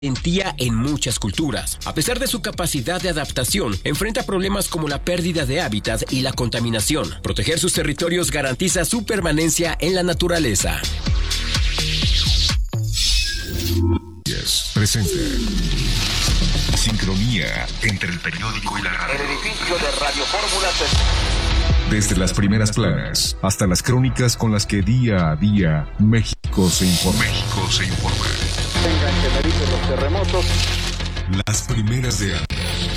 valentía en muchas culturas. A pesar de su capacidad de adaptación, enfrenta problemas como la pérdida de hábitat y la contaminación. Proteger sus territorios garantiza su permanencia en la naturaleza. Presenta sincronía entre el periódico y la radio. El edificio de Radio Fórmula Desde las primeras planas hasta las crónicas con las que día a día México se informa. Tengan que medirse los terremotos. Las primeras de ANDA.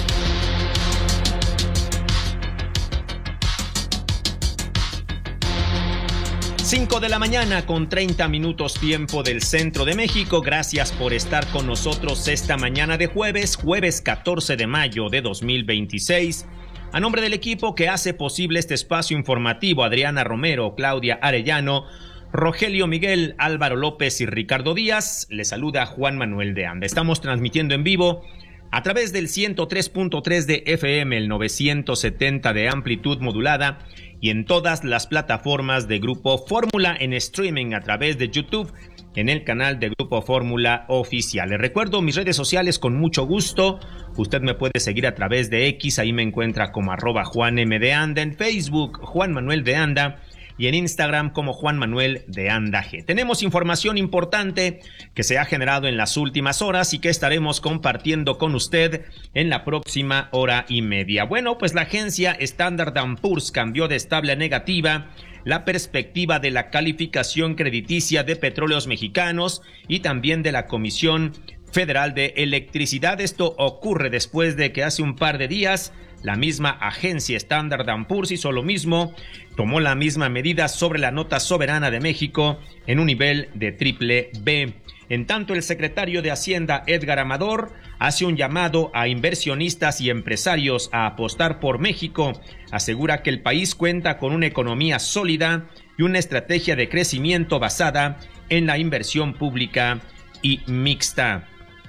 Cinco de la mañana con 30 minutos tiempo del centro de México. Gracias por estar con nosotros esta mañana de jueves 14 de mayo de 2026. A nombre del equipo que hace posible este espacio informativo, Adriana Romero, Claudia Arellano, Rogelio Miguel, Álvaro López y Ricardo Díaz, les saluda Juan Manuel de Anda. Estamos transmitiendo en vivo a través del 103.3 de FM, el 970 de amplitud modulada y en todas las plataformas de Grupo Fórmula en streaming a través de YouTube en el canal de Grupo Fórmula Oficial. Les recuerdo mis redes sociales con mucho gusto. Usted me puede seguir a través de X, ahí me encuentra como @JuanM_de_Anda, en Facebook Juan Manuel de Anda y en Instagram como Juan Manuel de Anda G. Tenemos información importante que se ha generado en las últimas horas y que estaremos compartiendo con usted en la próxima hora y media. Bueno, pues la agencia Standard & Poor's cambió de estable a negativa la perspectiva de la calificación crediticia de Petróleos Mexicanos y también de la Comisión Federal de Electricidad. Esto ocurre después de que hace un par de días la misma agencia Standard & Poor's hizo lo mismo, tomó la misma medida sobre la nota soberana de México en un nivel de BBB. En tanto, el secretario de Hacienda, Edgar Amador, hace un llamado a inversionistas y empresarios a apostar por México. Asegura que el país cuenta con una economía sólida y una estrategia de crecimiento basada en la inversión pública y mixta.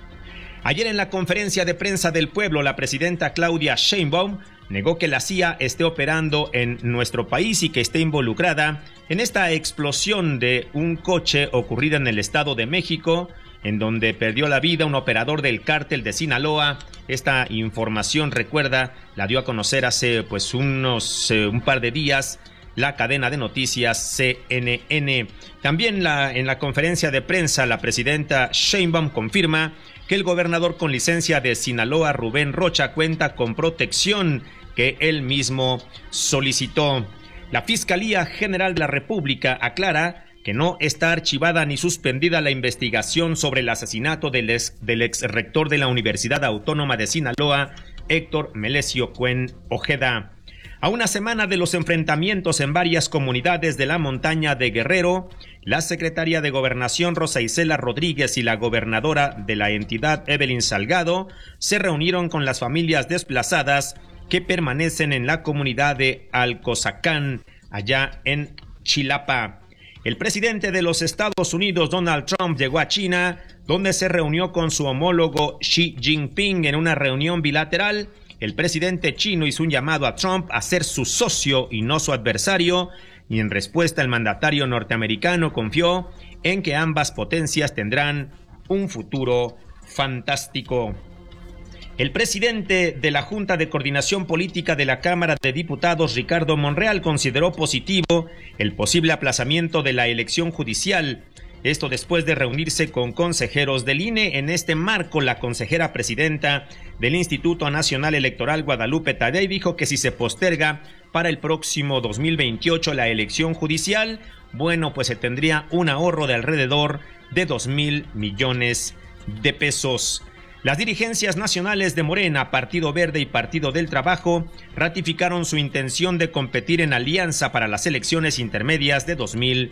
Ayer en la conferencia de prensa del pueblo, la presidenta Claudia Sheinbaum negó que la CIA esté operando en nuestro país y que esté involucrada en esta explosión de un coche ocurrida en el Estado de México, en donde perdió la vida un operador del cártel de Sinaloa. Esta información, recuerda, la dio a conocer hace un par de días la cadena de noticias CNN. También en la conferencia de prensa, la presidenta Sheinbaum confirma que el gobernador con licencia de Sinaloa, Rubén Rocha, cuenta con protección que él mismo solicitó. La Fiscalía General de la República aclara que no está archivada ni suspendida la investigación sobre el asesinato del ex rector de la Universidad Autónoma de Sinaloa, Héctor Melesio Cuen Ojeda. A una semana de los enfrentamientos en varias comunidades de la montaña de Guerrero, la secretaria de Gobernación Rosa Isela Rodríguez y la gobernadora de la entidad Evelyn Salgado se reunieron con las familias desplazadas que permanecen en la comunidad de Alcozacán, allá en Chilapa. El presidente de los Estados Unidos, Donald Trump, llegó a China, donde se reunió con su homólogo Xi Jinping en una reunión bilateral. El presidente chino hizo un llamado a Trump a ser su socio y no su adversario, y en respuesta el mandatario norteamericano confió en que ambas potencias tendrán un futuro fantástico. El presidente de la Junta de Coordinación Política de la Cámara de Diputados, Ricardo Monreal, consideró positivo el posible aplazamiento de la elección judicial. Esto después de reunirse con consejeros del INE. En este marco, la consejera presidenta del Instituto Nacional Electoral, Guadalupe Tadei, dijo que si se posterga para el próximo 2028 la elección judicial, bueno, pues se tendría un ahorro de alrededor de 2,000 millones de pesos. Las dirigencias nacionales de Morena, Partido Verde y Partido del Trabajo ratificaron su intención de competir en alianza para las elecciones intermedias de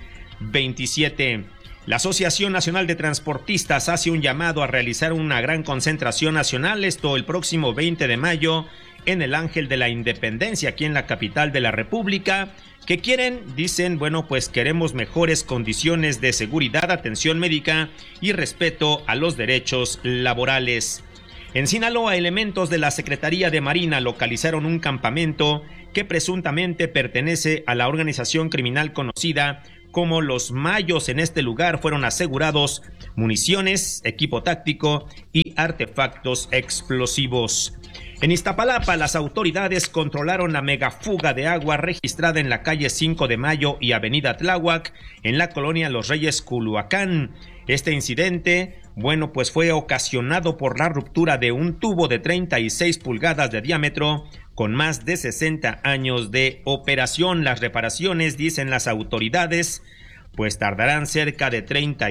2027. La Asociación Nacional de Transportistas hace un llamado a realizar una gran concentración nacional, esto el próximo 20 de mayo, en el Ángel de la Independencia, aquí en la capital de la República. ¿Qué quieren? Dicen, bueno, pues queremos mejores condiciones de seguridad, atención médica y respeto a los derechos laborales. En Sinaloa, elementos de la Secretaría de Marina localizaron un campamento que presuntamente pertenece a la organización criminal conocida como los mayos en este lugar fueron asegurados municiones, equipo táctico y artefactos explosivos. En Iztapalapa, las autoridades controlaron la megafuga de agua registrada en la calle 5 de Mayo y avenida Tláhuac, en la colonia Los Reyes, Culhuacán. Este incidente, pues fue ocasionado por la ruptura de un tubo de 36 pulgadas de diámetro con más de 60 años de operación. Las reparaciones, dicen las autoridades, pues tardarán cerca de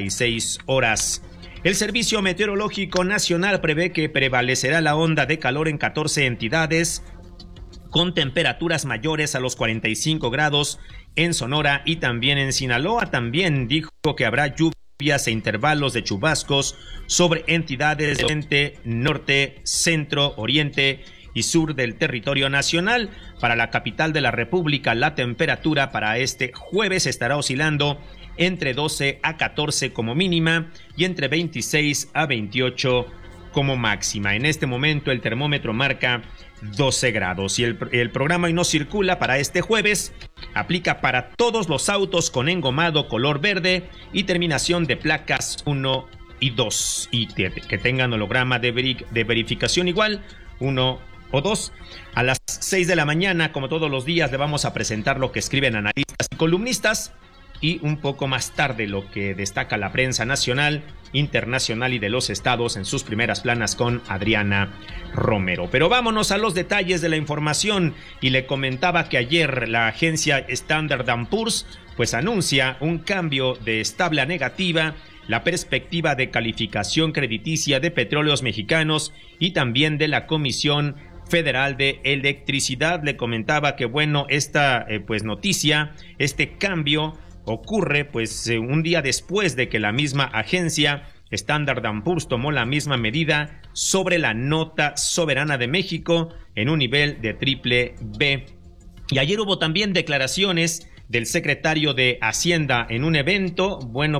36 horas. El Servicio Meteorológico Nacional prevé que prevalecerá la onda de calor en 14 entidades, con temperaturas mayores a los 45 grados en Sonora y también en Sinaloa. También dijo que habrá lluvias e intervalos de chubascos sobre entidades del oriente, norte, centro, oriente y sur del territorio nacional. Para la capital de la República, la temperatura para este jueves estará oscilando entre 12 a 14 como mínima y entre 26 a 28 como máxima. En este momento el termómetro marca 12 grados y el programa Hoy No Circula para este jueves aplica para todos los autos con engomado color verde y terminación de placas 1 y 2 y que tengan holograma de verificación igual 1 o 2. A las 6 de la mañana, como todos los días, le vamos a presentar lo que escriben analistas y columnistas, y un poco más tarde lo que destaca la prensa nacional, internacional y de los estados en sus primeras planas con Adriana Romero. Pero vámonos a los detalles de la información, y le comentaba que ayer la agencia Standard & Poor's pues anuncia un cambio de estable a negativa la perspectiva de calificación crediticia de Petróleos Mexicanos y también de la Comisión Federal de Electricidad. Le comentaba que esta noticia, este cambio ocurre un día después de que la misma agencia Standard & Poor's tomó la misma medida sobre la nota soberana de México en un nivel de BBB. Y ayer hubo también declaraciones del secretario de Hacienda en un evento.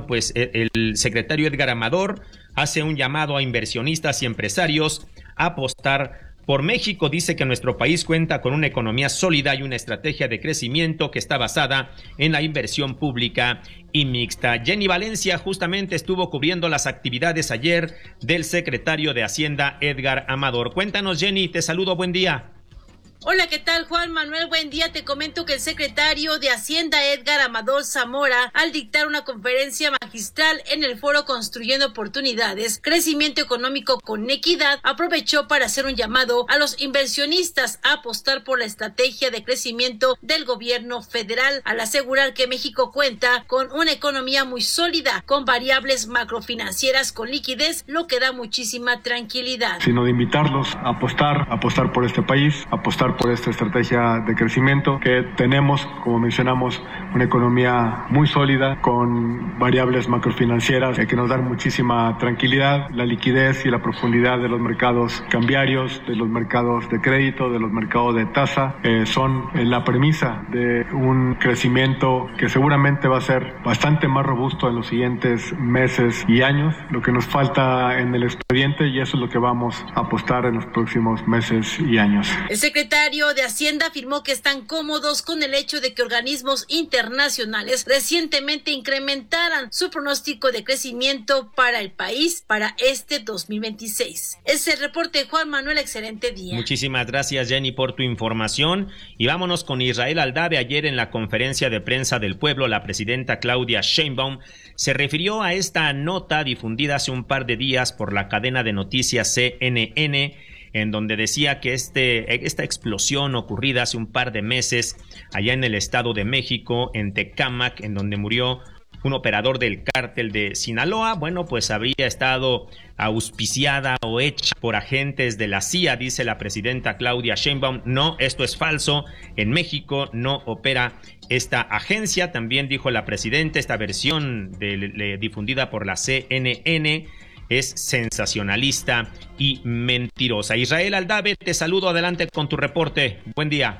El secretario Edgar Amador hace un llamado a inversionistas y empresarios a apostar por México. Dice que nuestro país cuenta con una economía sólida y una estrategia de crecimiento que está basada en la inversión pública y mixta. Jenny Valencia justamente estuvo cubriendo las actividades ayer del secretario de Hacienda Edgar Amador. Cuéntanos, Jenny, te saludo, buen día. Hola, ¿qué tal, Juan Manuel? Buen día. Te comento que el secretario de Hacienda, Edgar Amador Zamora, al dictar una conferencia magistral en el foro Construyendo Oportunidades, Crecimiento Económico con Equidad, aprovechó para hacer un llamado a los inversionistas a apostar por la estrategia de crecimiento del gobierno federal, al asegurar que México cuenta con una economía muy sólida, con variables macrofinancieras con liquidez, lo que da muchísima tranquilidad. Sino de invitarlos a apostar por este país, apostar por esta estrategia de crecimiento que tenemos, como mencionamos, una economía muy sólida con variables macrofinancieras que nos dan muchísima tranquilidad. La liquidez y la profundidad de los mercados cambiarios, de los mercados de crédito, de los mercados de tasa, son la premisa de un crecimiento que seguramente va a ser bastante más robusto en los siguientes meses y años. Lo que nos falta en el expediente, y eso es lo que vamos a apostar en los próximos meses y años. El secretario de Hacienda afirmó que están cómodos con el hecho de que organismos internacionales recientemente incrementaran su pronóstico de crecimiento para el país para este 2026. Es el reporte, Juan Manuel, excelente día. Muchísimas gracias, Jenny, por tu información. Y vámonos con Israel Aldave. Ayer en la conferencia de prensa del pueblo, la presidenta Claudia Sheinbaum se refirió a esta nota difundida hace un par de días por la cadena de noticias CNN, en donde decía que esta explosión ocurrida hace un par de meses allá en el Estado de México, en Tecámac, en donde murió un operador del cártel de Sinaloa, habría estado auspiciada o hecha por agentes de la CIA, dice la presidenta Claudia Sheinbaum. No, esto es falso. En México no opera esta agencia. También dijo la presidenta, esta versión difundida por la CNN es sensacionalista y mentirosa. Israel Aldave, te saludo, adelante con tu reporte. Buen día.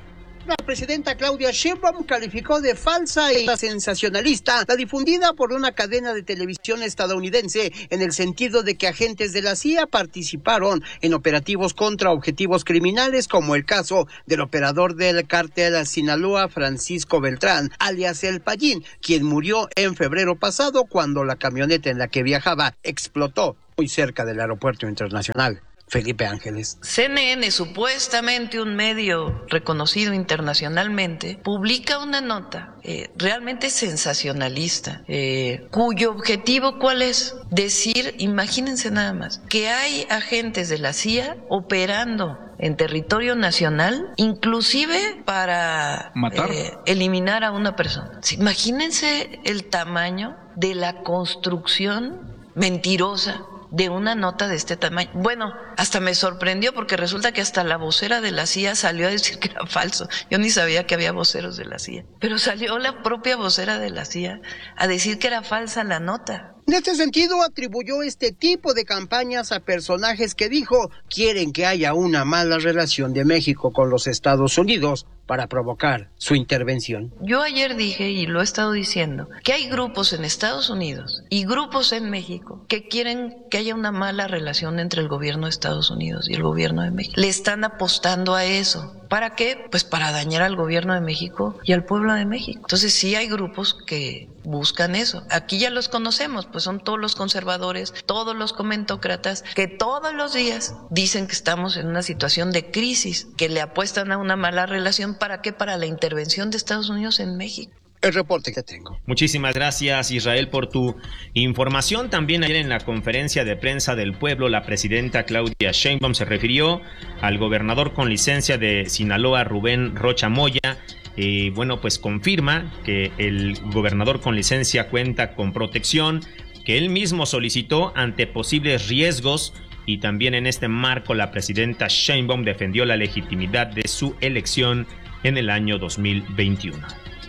La presidenta Claudia Sheinbaum calificó de falsa e sensacionalista la difundida por una cadena de televisión estadounidense en el sentido de que agentes de la CIA participaron en operativos contra objetivos criminales, como el caso del operador del cártel Sinaloa, Francisco Beltrán, alias El Payín, quien murió en febrero pasado cuando la camioneta en la que viajaba explotó muy cerca del aeropuerto internacional Felipe Ángeles. CNN, supuestamente un medio reconocido internacionalmente, publica una nota realmente sensacionalista, cuyo objetivo, ¿cuál es? Decir, imagínense nada más, que hay agentes de la CIA operando en territorio nacional, inclusive para matar, eliminar a una persona. Imagínense el tamaño de la construcción mentirosa de una nota de este tamaño. Bueno, hasta me sorprendió porque resulta que hasta la vocera de la CIA salió a decir que era falso. Yo ni sabía que había voceros de la CIA, pero salió la propia vocera de la CIA a decir que era falsa la nota. En este sentido, atribuyó este tipo de campañas a personajes que dijo quieren que haya una mala relación de México con los Estados Unidos para provocar su intervención. Yo ayer dije, y lo he estado diciendo, que hay grupos en Estados Unidos y grupos en México que quieren que haya una mala relación entre el gobierno de Estados Unidos y el gobierno de México. Le están apostando a eso. ¿Para qué? Pues para dañar al gobierno de México y al pueblo de México. Entonces sí hay grupos que buscan eso. Aquí ya los conocemos, pues son todos los conservadores, todos los comentócratas, que todos los días dicen que estamos en una situación de crisis, que le apuestan a una mala relación. ¿Para qué? Para la intervención de Estados Unidos en México. El reporte que tengo. Muchísimas gracias, Israel, por tu información. También ayer en la conferencia de prensa del pueblo, la presidenta Claudia Sheinbaum se refirió al gobernador con licencia de Sinaloa, Rubén Rocha Moya. Bueno, pues confirma que el gobernador con licencia cuenta con protección que él mismo solicitó ante posibles riesgos, y también en este marco la presidenta Sheinbaum defendió la legitimidad de su elección en el año 2021.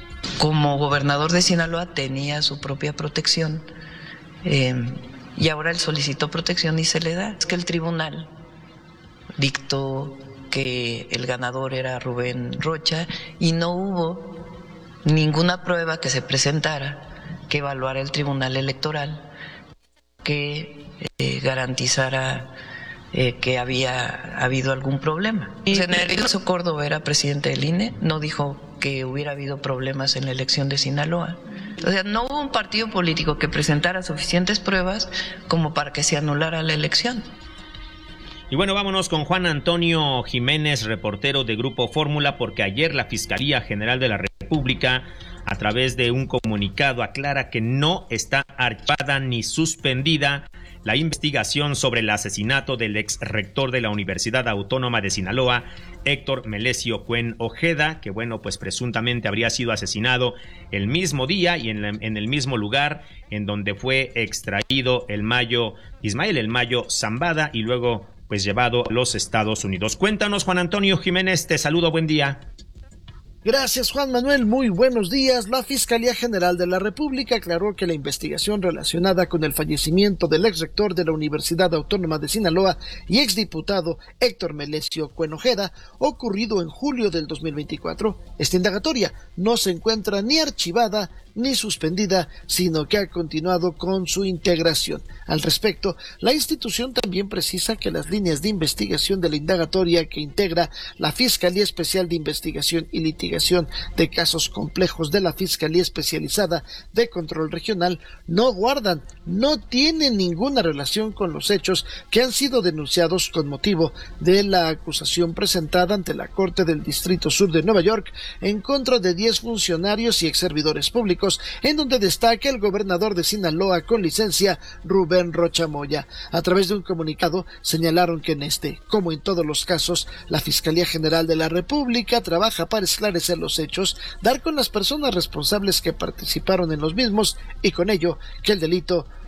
Como gobernador de Sinaloa tenía su propia protección, y ahora él solicitó protección y se le da. Es que el tribunal dictó que el ganador era Rubén Rocha y no hubo ninguna prueba que se presentara que evaluara el Tribunal Electoral que garantizara que había habido algún problema. Nelson Córdoba era presidente del INE, no dijo que hubiera habido problemas en la elección de Sinaloa. O sea, no hubo un partido político que presentara suficientes pruebas como para que se anulara la elección. Y bueno, vámonos con Juan Antonio Jiménez, reportero de Grupo Fórmula, porque ayer la Fiscalía General de la República, a través de un comunicado, aclara que no está archivada ni suspendida la investigación sobre el asesinato del ex rector de la Universidad Autónoma de Sinaloa, Héctor Melesio Cuen Ojeda, que bueno, pues presuntamente habría sido asesinado el mismo día y en el mismo lugar en donde fue extraído Ismael El Mayo Zambada y luego pues llevado a los Estados Unidos. Cuéntanos, Juan Antonio Jiménez, te saludo, buen día. Gracias, Juan Manuel. Muy buenos días. La Fiscalía General de la República aclaró que la investigación relacionada con el fallecimiento del exrector de la Universidad Autónoma de Sinaloa y exdiputado Héctor Melesio Cuen Ojeda, ocurrido en julio del 2024, esta indagatoria no se encuentra ni archivada ni suspendida, sino que ha continuado con su integración. Al respecto, la institución también precisa que las líneas de investigación de la indagatoria que integra la Fiscalía Especial de Investigación y Litigación de Casos Complejos de la Fiscalía Especializada de Control Regional no tienen ninguna relación con los hechos que han sido denunciados con motivo de la acusación presentada ante la Corte del Distrito Sur de Nueva York en contra de 10 funcionarios y exservidores públicos, en donde destaca el gobernador de Sinaloa con licencia, Rubén Rocha Moya. A través de un comunicado señalaron que en este, como en todos los casos, la Fiscalía General de la República trabaja para esclarecer los hechos, dar con las personas responsables que participaron en los mismos y con ello que el delito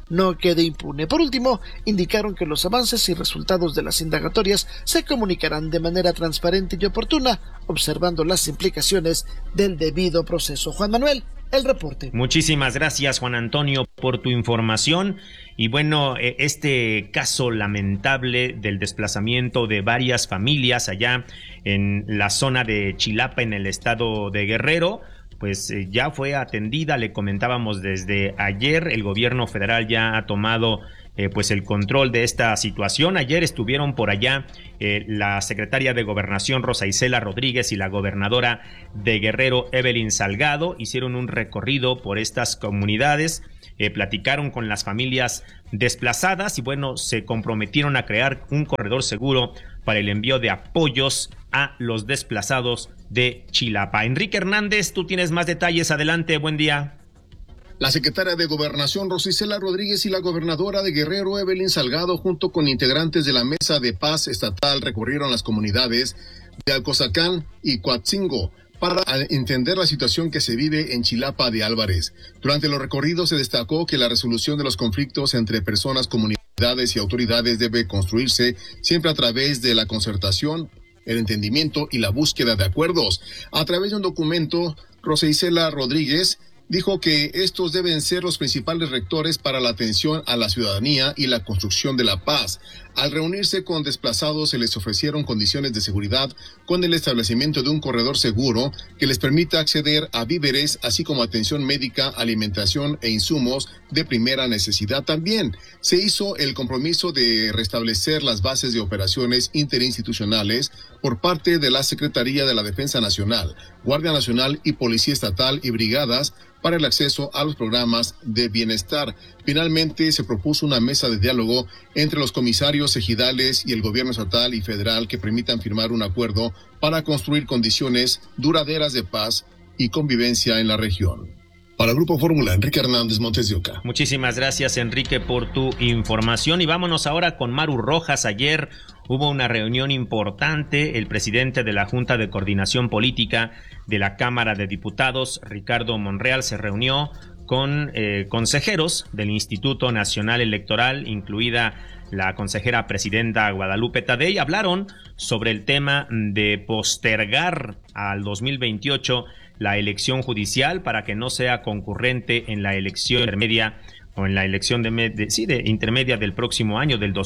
no quede impune. Por último, indicaron que los avances y resultados de las indagatorias se comunicarán de manera transparente y oportuna, observando las implicaciones del debido proceso. Juan Manuel, el reporte. Muchísimas gracias, Juan Antonio, por tu información. Y bueno, este caso lamentable del desplazamiento de varias familias allá en la zona de Chilapa, en el estado de Guerrero, pues ya fue atendida. Le comentábamos desde ayer, el gobierno federal ya ha tomado pues el control de esta situación. Ayer estuvieron por allá la secretaria de Gobernación Rosa Isela Rodríguez y la gobernadora de Guerrero Evelyn Salgado. Hicieron un recorrido por estas comunidades, platicaron con las familias desplazadas y bueno, se comprometieron a crear un corredor seguro para el envío de apoyos a los desplazados de Chilapa. Enrique Hernández, tú tienes más detalles. Adelante, buen día. La secretaria de Gobernación Rosa Isela Rodríguez y la gobernadora de Guerrero Evelyn Salgado, junto con integrantes de la Mesa de Paz Estatal, recorrieron las comunidades de Alcozacán y Coatzingo para entender la situación que se vive en Chilapa de Álvarez. Durante los recorridos se destacó que la resolución de los conflictos entre personas, comunidades y autoridades debe construirse siempre a través de la concertación, el entendimiento y la búsqueda de acuerdos. A través de un documento, Rosa Isela Rodríguez dijo que estos deben ser los principales rectores para la atención a la ciudadanía y la construcción de la paz. Al reunirse con desplazados se les ofrecieron condiciones de seguridad con el establecimiento de un corredor seguro que les permita acceder a víveres, así como atención médica, alimentación e insumos de primera necesidad. También se hizo el compromiso de restablecer las bases de operaciones interinstitucionales por parte de la Secretaría de la Defensa Nacional, Guardia Nacional y Policía Estatal y brigadas para el acceso a los programas de bienestar. Finalmente se propuso una mesa de diálogo entre los comisarios ejidales y el gobierno estatal y federal que permitan firmar un acuerdo para construir condiciones duraderas de paz y convivencia en la región. Para el Grupo Fórmula, Enrique Hernández, Montes de Oca. Muchísimas gracias, Enrique, por tu información. Y vámonos ahora con Maru Rojas. Ayer hubo una reunión importante. El presidente de la Junta de Coordinación Política de la Cámara de Diputados, Ricardo Monreal, se reunió con consejeros del Instituto Nacional Electoral, incluida la consejera presidenta Guadalupe Tadei. Hablaron sobre el tema de postergar al 2028 la elección judicial para que no sea concurrente en la elección intermedia o en la elección de intermedia del próximo año, del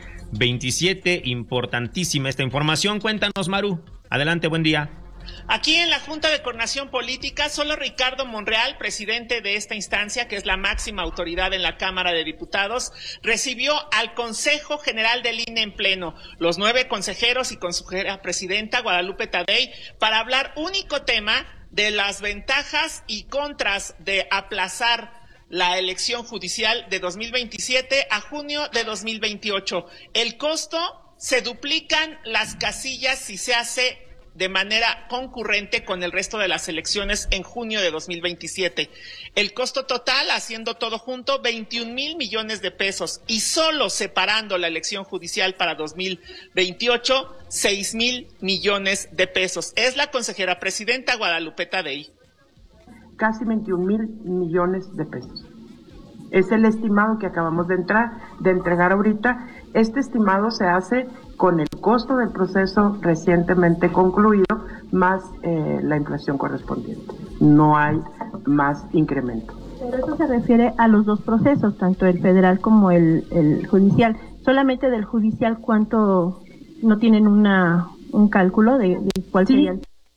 2027. Importantísima esta información. Cuéntanos, Maru. Adelante, buen día. Aquí en la Junta de Coordinación Política, solo Ricardo Monreal, presidente de esta instancia, que es la máxima autoridad en la Cámara de Diputados, recibió al Consejo General del INE en pleno, los 9 consejeros y consejera presidenta Guadalupe Tadei, para hablar único tema de las ventajas y contras de aplazar la elección judicial de 2027 a junio de 2028. El costo, se duplican las casillas si se hace de manera concurrente con el resto de las elecciones en junio de 2027. El costo total, haciendo todo junto, 21,000 millones de pesos, y solo separando la elección judicial para 2028, 6,000 millones de pesos. Es la consejera presidenta Guadalupe Tadei. Casi 21,000 millones de pesos. Es el estimado que acabamos de entregar ahorita. Este estimado se hace con el costo del proceso recientemente concluido, más la inflación correspondiente. No hay más incremento. Pero eso se refiere a los dos procesos, tanto el federal como el judicial. Solamente del judicial, ¿cuánto no tienen un cálculo de cuál sería?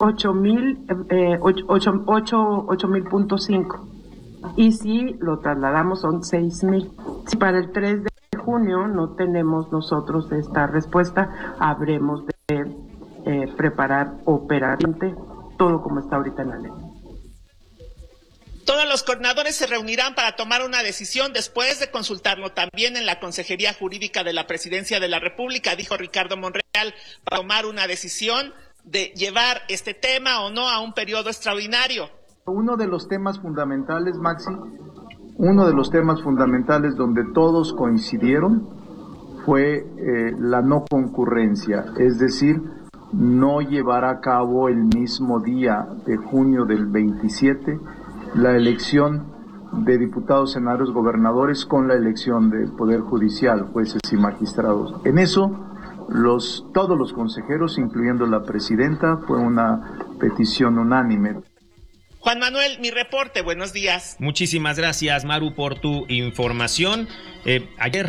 8,000.5. Y si lo trasladamos son 6,000. Si para el 3 de junio no tenemos nosotros esta respuesta, habremos de preparar operativamente todo como está ahorita en la ley. Todos los coordinadores se reunirán para tomar una decisión después de consultarlo también en la Consejería Jurídica de la Presidencia de la República, dijo Ricardo Monreal, para tomar una decisión de llevar este tema o no a un periodo extraordinario. Uno de los temas fundamentales, Maxi, donde todos coincidieron fue la no concurrencia, es decir, no llevar a cabo el mismo día de junio del 27 la elección de diputados, senadores, gobernadores con la elección del Poder Judicial, jueces y magistrados. En eso, todos los consejeros, incluyendo la presidenta, fue una petición unánime. Juan Manuel, mi reporte, buenos días. Muchísimas gracias, Maru, por tu información. Ayer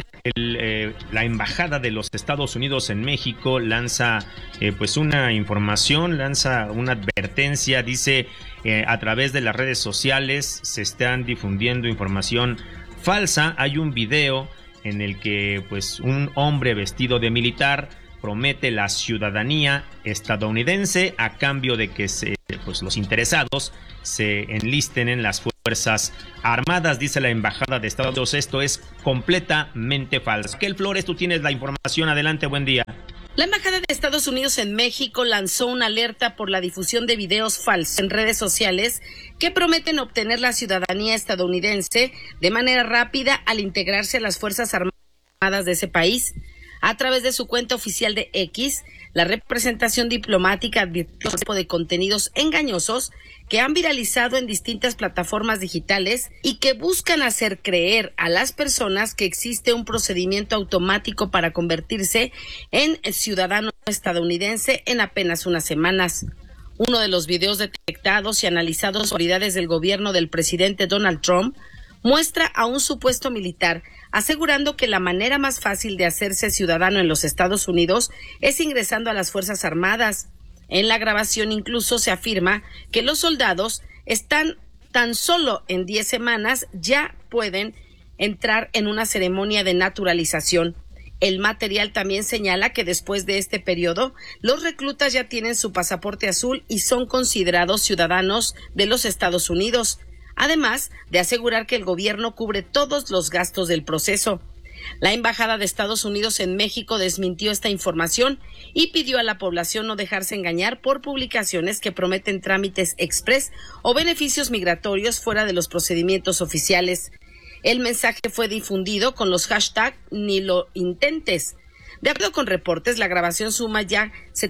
la Embajada de los Estados Unidos en México lanza pues una información, lanza una advertencia, dice a través de las redes sociales se están difundiendo información falsa. Hay un video en el que pues un hombre vestido de militar promete la ciudadanía estadounidense a cambio de que los interesados se enlisten en las Fuerzas Armadas, dice la Embajada de Estados Unidos. Esto es completamente falso. Kel Flores, tú tienes la información. Adelante, buen día. La Embajada de Estados Unidos en México lanzó una alerta por la difusión de videos falsos en redes sociales que prometen obtener la ciudadanía estadounidense de manera rápida al integrarse a las Fuerzas Armadas de ese país. A través de su cuenta oficial de X, la representación diplomática advirtió de contenidos engañosos que han viralizado en distintas plataformas digitales y que buscan hacer creer a las personas que existe un procedimiento automático para convertirse en ciudadano estadounidense en apenas unas semanas. Uno de los videos detectados y analizados por autoridades del gobierno del presidente Donald Trump muestra a un supuesto militar asegurando que la manera más fácil de hacerse ciudadano en los Estados Unidos es ingresando a las Fuerzas Armadas. En la grabación incluso se afirma que los soldados están tan solo en 10 semanas ya pueden entrar en una ceremonia de naturalización. El material también señala que después de este periodo, los reclutas ya tienen su pasaporte azul y son considerados ciudadanos de los Estados Unidos, además de asegurar que el gobierno cubre todos los gastos del proceso. La Embajada de Estados Unidos en México desmintió esta información y pidió a la población no dejarse engañar por publicaciones que prometen trámites express o beneficios migratorios fuera de los procedimientos oficiales. El mensaje fue difundido con los hashtags ni lo intentes. De acuerdo con reportes, la grabación suma ya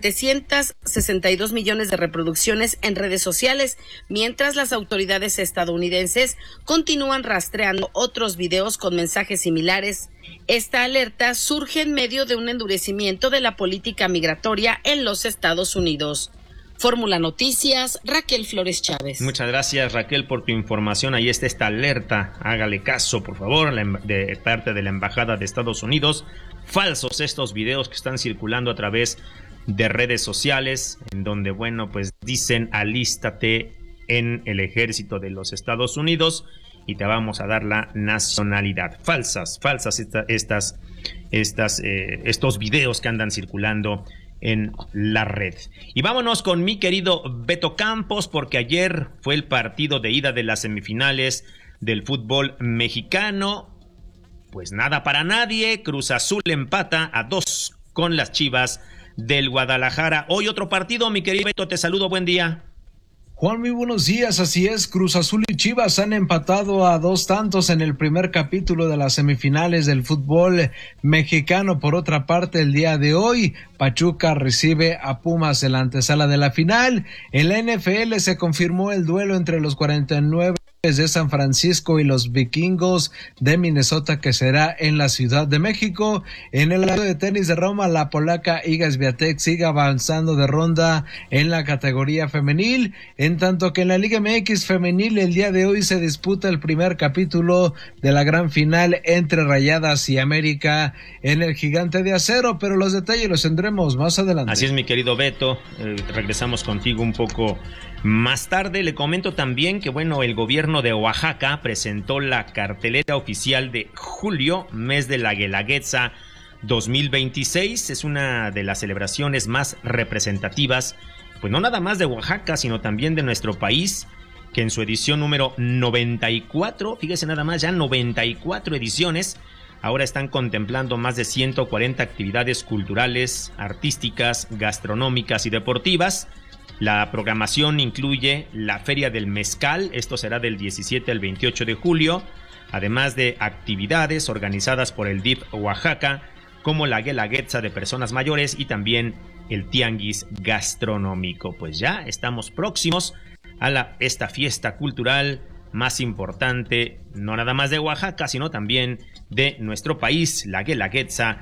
762 millones de reproducciones en redes sociales, mientras las autoridades estadounidenses continúan rastreando otros videos con mensajes similares. Esta alerta surge en medio de un endurecimiento de la política migratoria en los Estados Unidos. Fórmula Noticias, Raquel Flores Chávez. Muchas gracias, Raquel, por tu información. Ahí está esta alerta. Hágale caso, por favor, de parte de la Embajada de Estados Unidos. Falsos estos videos que están circulando a través de redes sociales, en donde, bueno, pues dicen alístate en el ejército de los Estados Unidos y te vamos a dar la nacionalidad. Falsas estos videos que andan circulando en la red. Y vámonos con mi querido Beto Campos, porque ayer fue el partido de ida de las semifinales del fútbol mexicano. Pues nada para nadie, Cruz Azul empata a 2 con las Chivas del Guadalajara. Hoy otro partido, mi querido Beto, te saludo, buen día. Juan, muy buenos días, así es, Cruz Azul y Chivas han empatado a 2 tantos en el primer capítulo de las semifinales del fútbol mexicano. Por otra parte, el día de hoy, Pachuca recibe a Pumas en la antesala de la final. En la NFL se confirmó el duelo entre los 49 de San Francisco y los Vikingos de Minnesota, que será en la Ciudad de México. En el lado de tenis de Roma, la polaca Iga Świątek sigue avanzando de ronda en la categoría femenil, en tanto que en la Liga MX femenil el día de hoy se disputa el primer capítulo de la gran final entre Rayadas y América en el Gigante de Acero, pero los detalles los tendremos más adelante. Así es, mi querido Beto, regresamos contigo un poco más tarde. Le comento también que, bueno, el gobierno de Oaxaca presentó la cartelera oficial de julio, mes de la Guelaguetza 2026. Es una de las celebraciones más representativas, pues no nada más de Oaxaca, sino también de nuestro país, que en su edición número 94, fíjese nada más, ya 94 ediciones, ahora están contemplando más de 140 actividades culturales, artísticas, gastronómicas y deportivas. La programación incluye la Feria del Mezcal, esto será del 17 al 28 de julio, además de actividades organizadas por el DIF Oaxaca, como la Guelaguetza de personas mayores y también el Tianguis Gastronómico. Pues ya estamos próximos a esta fiesta cultural más importante, no nada más de Oaxaca, sino también de nuestro país, la Guelaguetza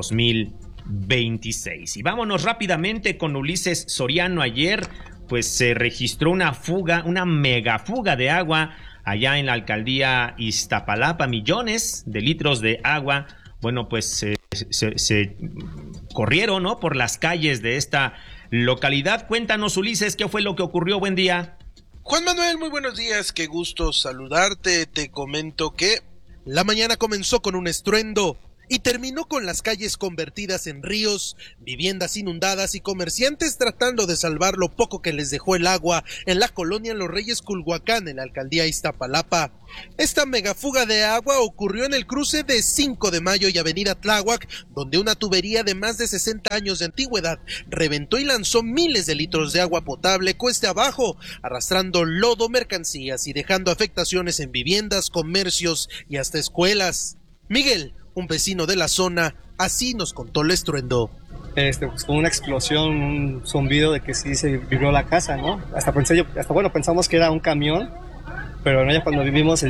2026. Y vámonos rápidamente con Ulises Soriano. Ayer pues se registró una mega fuga de agua allá en la alcaldía Iztapalapa. Millones de litros de agua, bueno, pues se corrieron, ¿no?, por las calles de esta localidad. Cuéntanos, Ulises, ¿qué fue lo que ocurrió? Buen día. Juan Manuel, muy buenos días, qué gusto saludarte. Te comento que la mañana comenzó con un estruendo y terminó con las calles convertidas en ríos, viviendas inundadas y comerciantes tratando de salvar lo poco que les dejó el agua en la colonia Los Reyes Culhuacán, en la alcaldía Iztapalapa. Esta megafuga de agua ocurrió en el cruce de 5 de Mayo y Avenida Tláhuac, donde una tubería de más de 60 años de antigüedad reventó y lanzó miles de litros de agua potable cuesta abajo, arrastrando lodo, mercancías y dejando afectaciones en viviendas, comercios y hasta escuelas. Miguel, un vecino de la zona, así nos contó el estruendo. Pues con una explosión, un zumbido de que sí se vibró la casa, ¿no? Pensamos que era un camión, pero no, ya cuando vivimos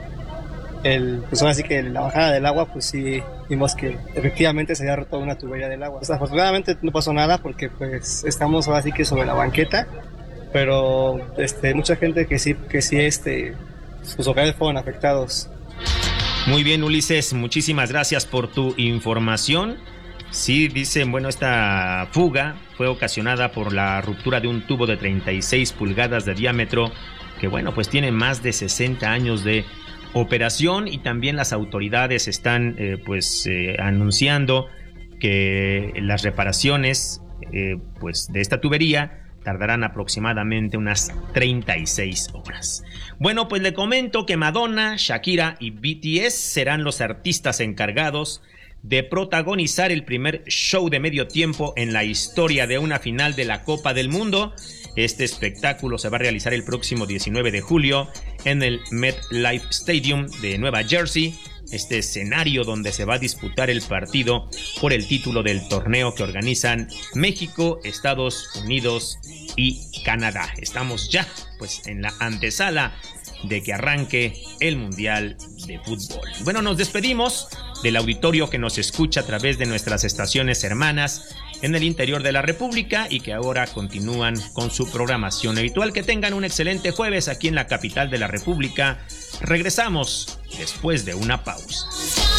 pues ahora sí que la bajada del agua, pues sí vimos que efectivamente se había roto una tubería del agua. Pues, afortunadamente no pasó nada porque pues estamos ahora sí que sobre la banqueta, pero mucha gente que sí sus hogares fueron afectados. Muy bien, Ulises, muchísimas gracias por tu información. Sí, dicen, bueno, esta fuga fue ocasionada por la ruptura de un tubo de 36 pulgadas de diámetro que, bueno, pues tiene más de 60 años de operación, y también las autoridades están anunciando que las reparaciones pues de esta tubería tardarán aproximadamente unas 36 horas. Bueno, pues le comento que Madonna, Shakira y BTS serán los artistas encargados de protagonizar el primer show de medio tiempo en la historia de una final de la Copa del Mundo. Este espectáculo se va a realizar el próximo 19 de julio en el MetLife Stadium de Nueva Jersey, este escenario donde se va a disputar el partido por el título del torneo que organizan México, Estados Unidos y Canadá. Estamos ya pues en la antesala de que arranque el Mundial de Fútbol. Bueno, nos despedimos del auditorio que nos escucha a través de nuestras estaciones hermanas en el interior de la República y que ahora continúan con su programación habitual. Que tengan un excelente jueves aquí en la capital de la República. Regresamos después de una pausa.